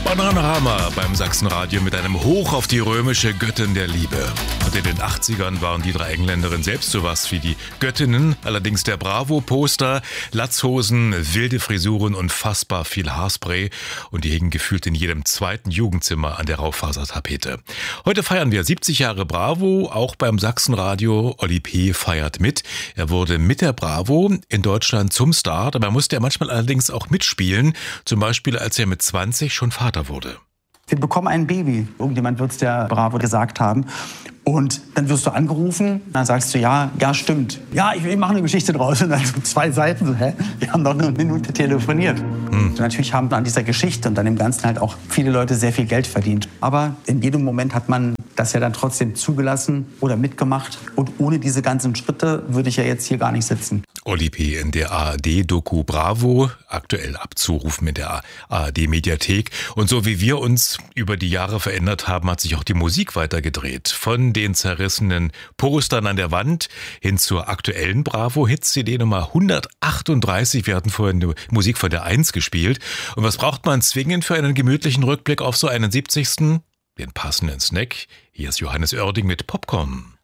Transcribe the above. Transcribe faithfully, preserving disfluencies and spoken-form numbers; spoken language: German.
Bananarama beim Sachsenradio mit einem Hoch auf die römische Göttin der Liebe. Und in den achtzigern waren die drei Engländerinnen selbst sowas wie die Göttinnen, allerdings der Bravo-Poster, Latzhosen, wilde Frisuren, unfassbar viel Haarspray und die hingen gefühlt in jedem zweiten Jugendzimmer an der Raufasertapete. Heute feiern wir siebzig Jahre Bravo, auch beim Sachsenradio. Oli P. feiert mit. Er wurde mit der Bravo in Deutschland zum Star, dabei musste er manchmal allerdings auch mitspielen, zum Beispiel als er mit zwanzig schon Vater wurde. Wir bekommen ein Baby. Irgendjemand wird es der Bravo gesagt haben. Und dann wirst du angerufen, dann sagst du, ja, ja, stimmt. Ja, ich, ich mache eine Geschichte draus. Und dann so zwei Seiten, so, hä? Wir haben doch nur eine Minute telefoniert. Hm. Und natürlich haben an dieser Geschichte und an dem Ganzen halt auch viele Leute sehr viel Geld verdient. Aber in jedem Moment hat man das ja dann trotzdem zugelassen oder mitgemacht. Und ohne diese ganzen Schritte würde ich ja jetzt hier gar nicht sitzen. Oli P. in der A R D-Doku Bravo, aktuell abzurufen in der A R D-Mediathek. Und so wie wir uns über die Jahre verändert haben, hat sich auch die Musik weitergedreht. Von den zerrissenen Postern an der Wand hin zur aktuellen Bravo-Hits-C D Nummer hundertachtunddreißig. Wir hatten vorhin eine Musik von der eins gespielt. Und was braucht man zwingend für einen gemütlichen Rückblick auf so einen siebzigsten? Den passenden Snack. Hier ist Johannes Oerding mit Popcorn.